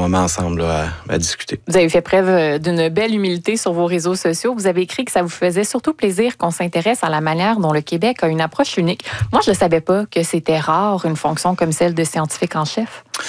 moment ensemble là, à discuter. Vous avez fait preuve d'une belle humilité sur vos réseaux sociaux. Vous avez écrit que ça vous faisait surtout plaisir qu'on s'intéresse à la manière dont le Québec a une approche unique. Moi, je ne savais pas que c'était rare une fonction comme celle de scientifique en chef.